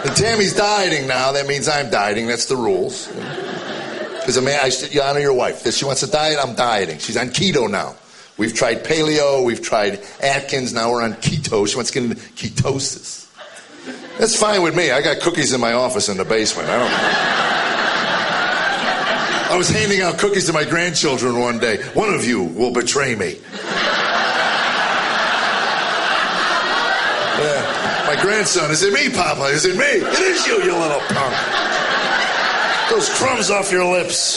And Tammy's dieting now. That means I'm dieting. That's the rules. Because you honor your wife. If she wants to diet, I'm dieting. She's on keto now. We've tried paleo. We've tried Atkins. Now we're on keto. She wants to get into ketosis. That's fine with me. I got cookies in my office in the basement. I was handing out cookies to my grandchildren one day. One of you will betray me. My grandson, is it me, Papa? Is it me? It is you, you little punk. Those crumbs off your lips.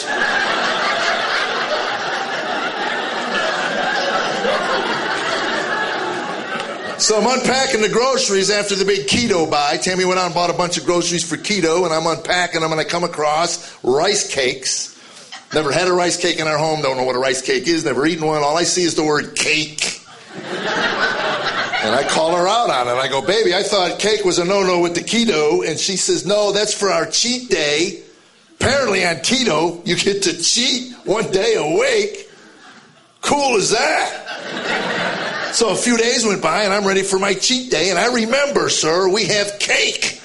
So I'm unpacking the groceries after the big keto buy. Tammy went out and bought a bunch of groceries for keto, and I'm unpacking them, and I come across rice cakes. Never had a rice cake in our home, don't know what a rice cake is, never eaten one. All I see is the word cake. And I call her out on it. I go, baby, I thought cake was a no-no with the keto. And she says, no, that's for our cheat day. Apparently on keto, you get to cheat one day a week. Cool as that. So a few days went by, and I'm ready for my cheat day. And I remember, sir, we have cake.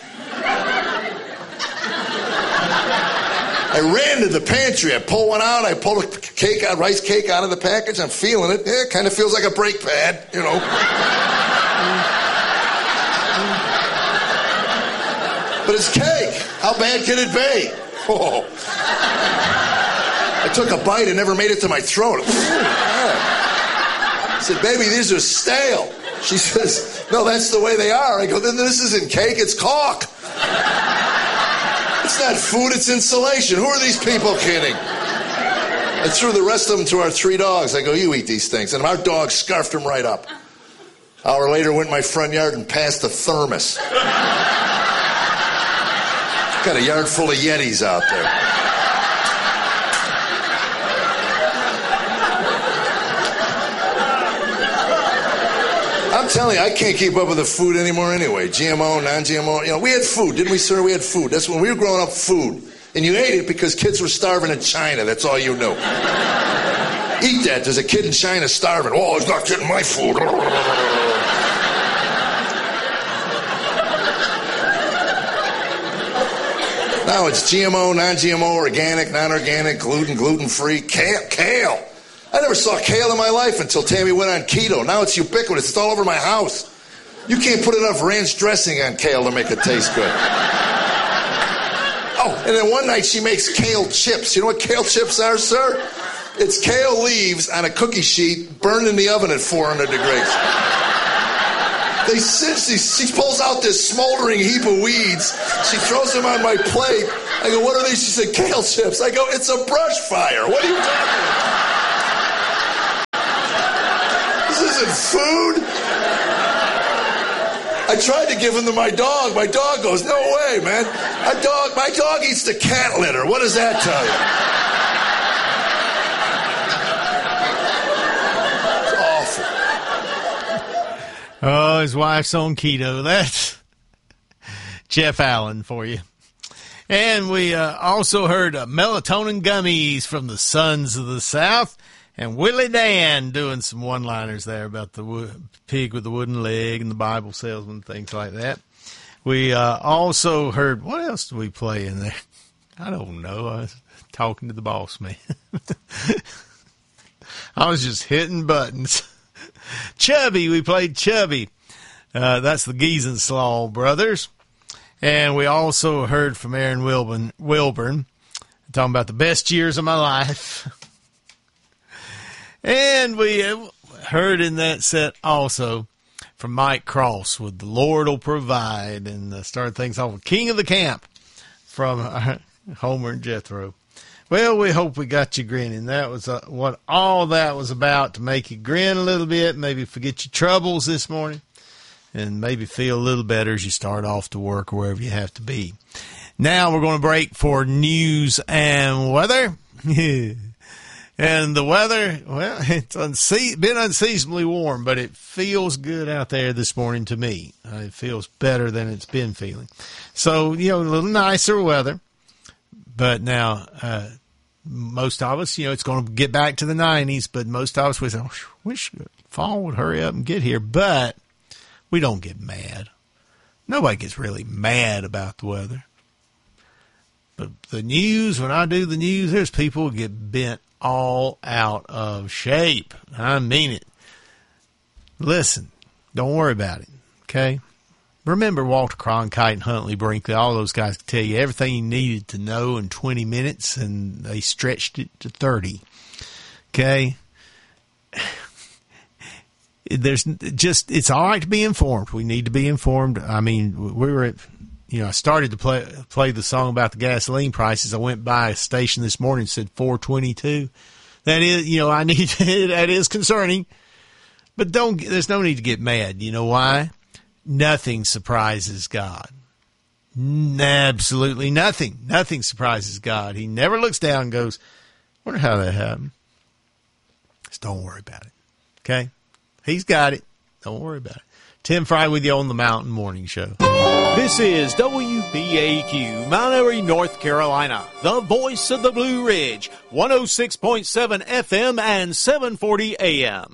I ran to the pantry. I pull one out. I pull a cake out, rice cake out of the package. I'm feeling it. Yeah, it kind of feels like a brake pad, you know. But it's cake. How bad can it be? Oh. I took a bite and never made it to my throat. I said, baby, these are stale. She says, no, that's the way they are. I go, then this isn't cake, it's caulk. It's not food, it's insulation. Who are these people kidding? I threw the rest of them to our 3 dogs. I go, you eat these things. And our dog scarfed them right up. Hour later, went in my front yard and passed a thermos. Got a yard full of Yetis out there. I'm telling you, I can't keep up with the food anymore anyway. GMO, non-GMO. You know, we had food, didn't we, sir? We had food. That's when we were growing up, food. And you ate it because kids were starving in China. That's all you knew. Eat that. There's a kid in China starving. Oh, he's not getting my food. Now it's GMO, non-GMO, organic, non-organic, gluten-free, kale. I never saw kale in my life until Tammy went on keto. Now it's ubiquitous. It's all over my house. You can't put enough ranch dressing on kale to make it taste good. Oh, and then one night she makes kale chips. You know what kale chips are, sir? It's kale leaves on a cookie sheet burned in the oven at 400 degrees. She pulls out this smoldering heap of weeds. She throws them on my plate. I go, what are these? She said, kale chips. I go, it's a brush fire. What are you talking about? This isn't food. I tried to give them to my dog. My dog goes, no way, man. My dog eats the cat litter. What does that tell you? It's awful. Oh, his wife's on keto. That's Jeff Allen for you. And we also heard melatonin gummies from the Sons of the South. And Willie Dan doing some one-liners there about the pig with the wooden leg and the Bible salesman, things like that. We also heard, what else did we play in there? I don't know. I was talking to the boss man. I was just hitting buttons. Chubby, we played Chubby. That's the Giesenslaw brothers. And we also heard from Aaron Wilburn talking about the best years of my life. And we heard in that set also from Mike Cross with The Lord Will Provide, and started things off with King of the Camp from Homer and Jethro. Well, we hope we got you grinning. That was what all that was about, to make you grin a little bit, maybe forget your troubles this morning, and maybe feel a little better as you start off to work or wherever you have to be. Now we're going to break for news and weather. And the weather, well, it's been unseasonably warm, but it feels good out there this morning to me. It feels better than it's been feeling. So, a little nicer weather. But now, most of us, it's going to get back to the 90s, but most of us, we say, wish fall would hurry up and get here. But we don't get mad. Nobody gets really mad about the weather. But the news, when I do the news, there's people who get bent all out of shape. I mean it. Listen, don't worry about it, okay? Remember Walter Cronkite and Huntley Brinkley, all those guys could tell you everything you needed to know in 20 minutes, and they stretched it to 30, okay? It's all right to be informed. We need to be informed. I mean, we were at, I started to play the song about the gasoline prices. I went by a station this morning and said $4.22. That is, that is concerning, but there's no need to get mad. You know why? Nothing surprises God. Absolutely nothing. Nothing surprises God. He never looks down and goes, wonder how that happened. Just don't worry about it. Okay? He's got it. Don't worry about it. Tim Fry with you on the Mountain Morning Show. This is WBAQ, Mount Airy, North Carolina, the voice of the Blue Ridge, 106.7 FM and 740 AM.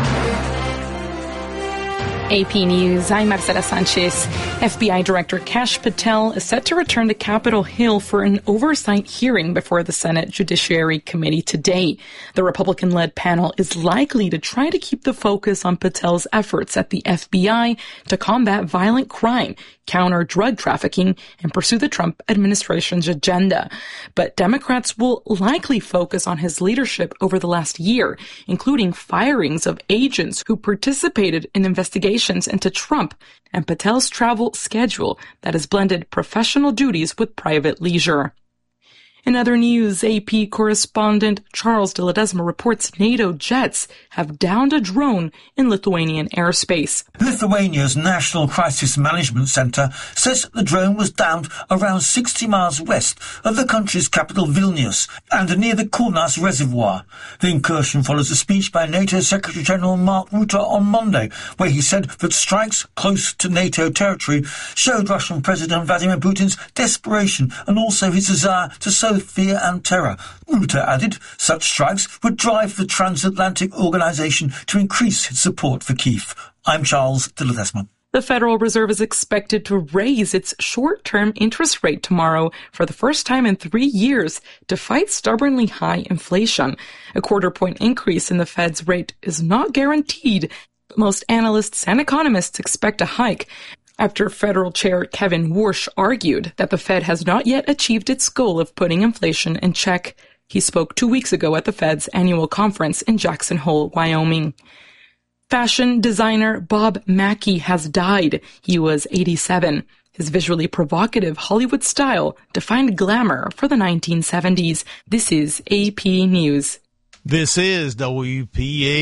AP News, I'm Marcela Sanchez. FBI Director Kash Patel is set to return to Capitol Hill for an oversight hearing before the Senate Judiciary Committee today. The Republican-led panel is likely to try to keep the focus on Patel's efforts at the FBI to combat violent crime, counter drug trafficking, and pursue the Trump administration's agenda. But Democrats will likely focus on his leadership over the last year, including firings of agents who participated in investigations into Trump and Patel's travel schedule that has blended professional duties with private leisure. In other news, AP correspondent Charles de Ledesma reports NATO jets have downed a drone in Lithuanian airspace. Lithuania's National Crisis Management Centre says the drone was downed around 60 miles west of the country's capital Vilnius and near the Kaunas Reservoir. The incursion follows a speech by NATO Secretary-General Mark Rutte on Monday, where he said that strikes close to NATO territory showed Russian President Vladimir Putin's desperation and also his desire to sow fear and terror. Rutte added such strikes would drive the transatlantic organisation to increase its support for Kyiv. I'm Charles de Ledesma. The Federal Reserve is expected to raise its short-term interest rate tomorrow for the first time in 3 years to fight stubbornly high inflation. A quarter-point increase in the Fed's rate is not guaranteed, but most analysts and economists expect a hike, after Federal Chair Kevin Warsh argued that the Fed has not yet achieved its goal of putting inflation in check. He spoke 2 weeks ago at the Fed's annual conference in Jackson Hole, Wyoming. Fashion designer Bob Mackie has died. He was 87. His visually provocative Hollywood style defined glamour for the 1970s. This is AP News. This is WPA.